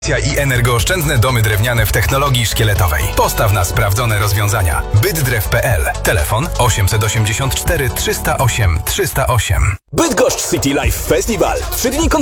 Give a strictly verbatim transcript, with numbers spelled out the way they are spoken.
I energooszczędne domy drewniane w technologii szkieletowej. Postaw na sprawdzone rozwiązania. Byddrew kropka p l. Telefon osiemset osiemdziesiąt cztery trzysta osiem trzysta osiem. Bydgoszcz City Life Festival. Trzy dni